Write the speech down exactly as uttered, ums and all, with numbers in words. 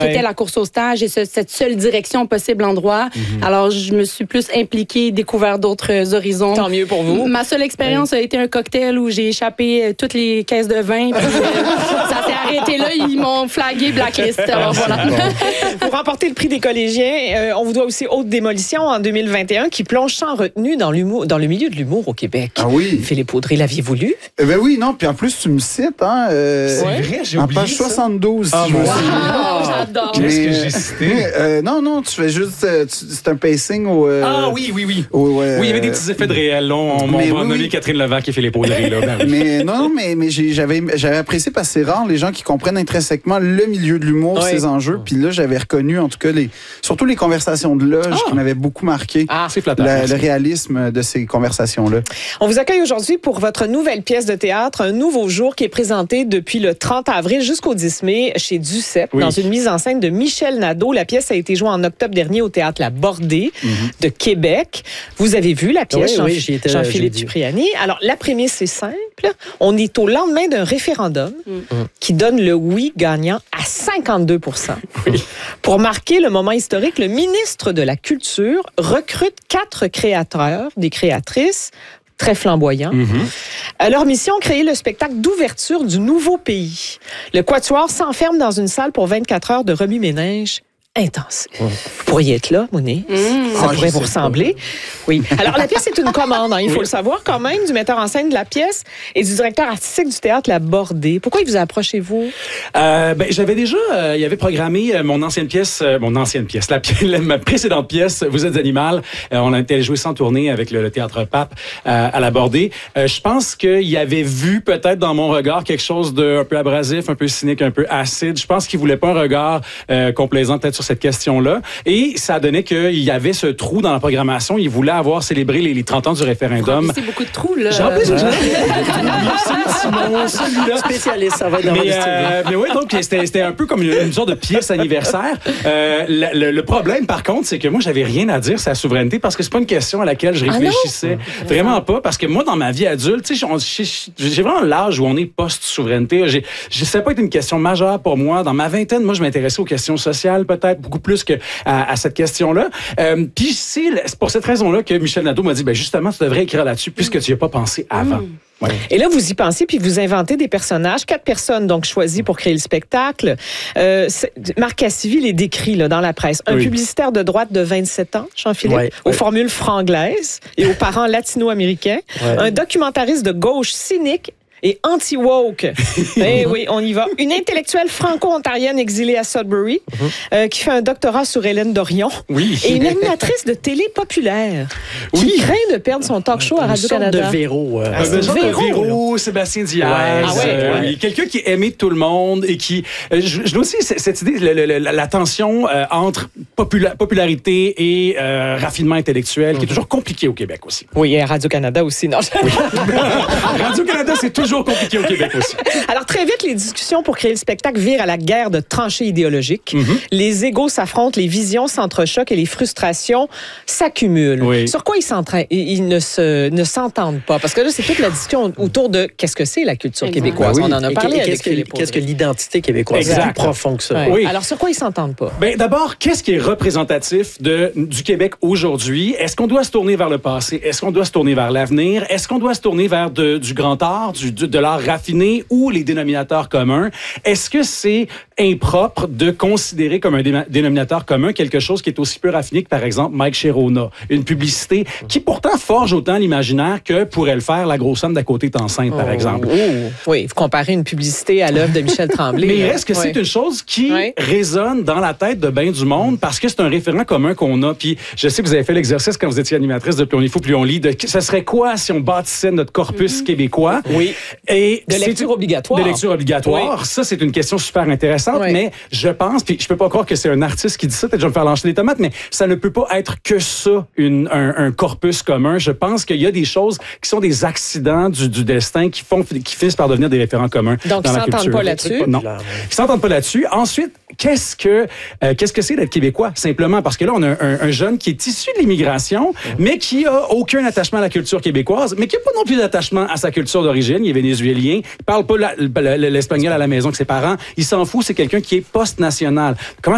qui ouais. était la course au stage et ce, cette seule direction possible endroit. Mm-hmm. Alors, je me suis plus impliquée, découvert d'autres horizons. Tant mieux pour vous. Ma seule expérience ouais. a été un cocktail où j'ai échappé toutes les caisses de vin. Puis, euh, ça s'est arrêté là. Ils m'ont flagué blacklist. Alors, voilà. Pour remporter le prix des collégiens, euh, on vous doit aussi Haute Démolition en deux mille vingt et un qui plonge sans retenue dans, l'humour, dans le milieu de l'humour au Québec. Ah oui. Philippe Audrey, l'aviez-vous lu? Eh ben oui, non. Puis en plus, tu me cites, hein. Euh, c'est ouais. vrai, j'ai en oublié page ça. soixante-douze. Ah, si wow. je wow, j'adore. Qu'est-ce mais, que j'ai cité? Euh, non, non, tu fais juste... Euh, tu, c'est un pacing au... Euh, ah oui, oui, oui. Au, euh, oui, il y avait des petits effets de réel. Là, on m'a oui, nommé oui. Catherine Levac et Philippe Audrey. Là, ben, oui. Mais non, mais, mais j'ai, j'avais, j'avais apprécié parce que c'est rare les gens qui comprennent intrinsèquement le milieu de l'humour, oui. ses enjeux. Puis là, j'avais reconnu, en tout cas, les, surtout les conversations de loge ah. qui m'avaient beaucoup marqué. Ah, c'est flatteur. La, le réalisme de ces conversations-là. On vous accueille aujourd'hui pour votre nouvelle pièce de théâtre, Un nouveau jour, qui est présentée depuis le trente avril jusqu'au dix mai chez Duceppe, oui. dans une mise en scène de Michel Nadeau. La pièce a été jouée en octobre dernier au Théâtre La Bordée mm-hmm. de Québec. Vous avez vu la pièce, oui, Jean- oui, Jean-Philippe Cipriani. Alors, la prémisse est simple. On est au lendemain d'un référendum mm. qui donne le oui gagnant à cinquante-deux pour cent. Oui. Pour marquer le moment historique, le ministre de la Culture recrute quatre créateurs, des créatrices, très flamboyants. Mm-hmm. Leur mission, créer le spectacle d'ouverture du nouveau pays. Le Quatuor s'enferme dans une salle pour vingt-quatre heures de remue-ménage intensif. Mmh. Vous pourriez être là, Monet. Mmh. Ça ah, pourrait vous ressembler. Pas. Oui. Alors, la pièce est une commande, hein, il faut oui. le savoir quand même, du metteur en scène de la pièce et du directeur artistique du théâtre La Bordée. Pourquoi il vous a approché, vous? Euh, ben, j'avais déjà, euh, il avait programmé euh, mon ancienne pièce, euh, mon ancienne pièce, la, la, ma précédente pièce, Vous êtes animal. Euh, on a été joué sans tournée avec le, le théâtre Pape euh, à La Bordée. Euh, je pense qu'il avait vu peut-être dans mon regard quelque chose d'un peu abrasif, un peu cynique, un peu acide. Je pense qu'il voulait pas un regard euh, complaisant peut-être sur cette question-là. Et ça donnait qu'il y avait ce trou dans la programmation. Il voulait avoir célébré les, les trente ans du référendum. C'est beaucoup de trous, là. J'en plus, celui-là. Spécialiste, ça va être dans mais, euh, mais oui, donc c'était, c'était un peu comme une, une sorte de pièce anniversaire. Euh, le, le, le problème, par contre, c'est que moi, j'avais rien à dire sur la souveraineté parce que c'est pas une question à laquelle je réfléchissais. Ah vraiment pas. Parce que moi, dans ma vie adulte, tu sais, j'ai vraiment l'âge où on est post-souveraineté. J'ai, je sais pas être une question majeure pour moi. Dans ma vingtaine, moi, je m'intéressais aux questions sociales, peut-être, beaucoup plus que à, à cette question-là. Euh, Puis c'est pour cette raison-là que Michel Nadeau m'a dit, ben justement, tu devrais écrire là-dessus puisque tu n'y as pas pensé avant. Mmh. Ouais. Et là, vous y pensez, puis vous inventez des personnages, quatre personnes donc choisies pour créer le spectacle. Euh, Marc Cassivi les décrit là, dans la presse. Un oui. publicitaire de droite de vingt-sept ans, Jean-Philippe, ouais. aux ouais. formules franglaises et aux parents latino-américains. Ouais. Un documentariste de gauche cynique et anti-woke. Eh oui, on y va. Une intellectuelle franco-ontarienne exilée à Sudbury, uh-huh. euh, qui fait un doctorat sur Hélène Dorion. Oui. Et une animatrice de télé populaire qui oui. craint de perdre son talk show à Radio-Canada. De Véro. Euh, ah, de Véro, Véro Sébastien Diaz. Ouais. Ah ouais, euh, ouais. Oui. Quelqu'un qui est aimé de tout le monde et qui... Euh, je, je aussi cette idée, le, le, la, la tension euh, entre popula- popularité et euh, raffinement intellectuel, uh-huh. qui est toujours compliqué au Québec aussi. Oui, et à Radio-Canada aussi. Non. Oui. Radio-Canada, c'est toujours compliqué au Québec aussi. Alors, très vite, les discussions pour créer le spectacle virent à la guerre de tranchées idéologiques. Mm-hmm. Les égos s'affrontent, les visions s'entrechoquent et les frustrations s'accumulent. Oui. Sur quoi ils, s'entraînent, ils ne, se, ne s'entendent pas? Parce que là, c'est toute la discussion autour de qu'est-ce que c'est la culture exact. Québécoise. Ben oui. On en a parlé et avec qu'est-ce que, qu'est-ce que l'identité québécoise? Exact. C'est plus profond que ça. Ouais. Oui. Alors, sur quoi ils s'entendent pas? Ben, d'abord, qu'est-ce qui est représentatif de, du Québec aujourd'hui? Est-ce qu'on doit se tourner vers le passé? Est-ce qu'on doit se tourner vers l'avenir? Est-ce qu'on doit se tourner vers de, du grand art, du de l'art raffiné ou les dénominateurs communs? Est-ce que c'est impropre de considérer comme un dé- dénominateur commun quelque chose qui est aussi peu raffiné que, par exemple, Mike Chirona? Une publicité qui, pourtant, forge autant l'imaginaire que pourrait le faire La grosse homme d'à côté est enceinte, par oh, exemple. Oh. Oui, vous comparez une publicité à l'œuvre de Michel Tremblay. Mais est-ce que oui. c'est une chose qui oui. résonne dans la tête de bien du monde parce que c'est un référent commun qu'on a? Puis je sais que vous avez fait l'exercice quand vous étiez animatrice de Plus on est fou, plus on lit. De, ce serait quoi si on bâtissait notre corpus mm-hmm. québécois? Oui. Et de lecture obligatoire. De lecture obligatoire. Oui. Ça, c'est une question super intéressante, oui. mais je pense, puis je peux pas croire que c'est un artiste qui dit ça, peut-être que je vais me faire lancer des tomates, mais ça ne peut pas être que ça, une, un, un corpus commun. Je pense qu'il y a des choses qui sont des accidents du, du destin qui font, qui finissent par devenir des référents communs. Donc, dans ils la s'entendent culture. pas là-dessus? Non. Ils s'entendent pas là-dessus. Ensuite, qu'est-ce que, euh, qu'est-ce que c'est d'être québécois? Simplement parce que là, on a un, un jeune qui est issu de l'immigration, mmh. mais qui a aucun attachement à la culture québécoise, mais qui n'a pas non plus d'attachement à sa culture d'origine. Il est vénézuélien. Il parle pas la, la, l'espagnol à la maison avec ses parents. Il s'en fout. C'est quelqu'un qui est post-national. Comment